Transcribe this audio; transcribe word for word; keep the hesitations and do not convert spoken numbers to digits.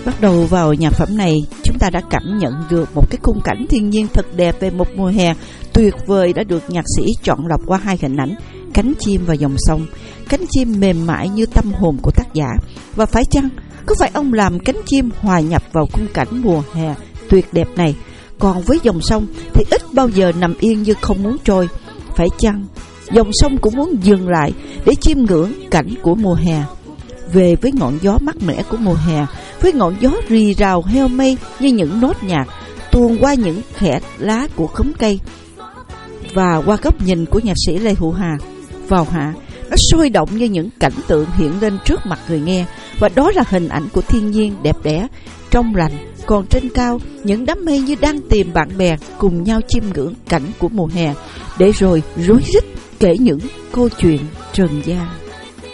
Bắt đầu vào nhạc phẩm này, chúng ta đã cảm nhận được một cái khung cảnh thiên nhiên thật đẹp về một mùa hè tuyệt vời đã được nhạc sĩ chọn lọc qua hai hình ảnh, cánh chim và dòng sông. Cánh chim mềm mại như tâm hồn của tác giả. Và phải chăng, có phải ông làm cánh chim hòa nhập vào khung cảnh mùa hè tuyệt đẹp này? Còn với dòng sông thì ít bao giờ nằm yên như không muốn trôi. Phải chăng dòng sông cũng muốn dừng lại để chiêm ngưỡng cảnh của mùa hè? Về với ngọn gió mát mẻ của mùa hè, với ngọn gió rì rào heo mây như những nốt nhạc tuôn qua những khẽ lá của khóm cây, và qua góc nhìn của nhạc sĩ Lê Hữu Hà, vào hạ nó sôi động như những cảnh tượng hiện lên trước mặt người nghe. Và đó là hình ảnh của thiên nhiên đẹp đẽ, trong lành. Còn trên cao, những đám mây như đang tìm bạn bè cùng nhau chiêm ngưỡng cảnh của mùa hè, để rồi rối rít kể những câu chuyện trần gian.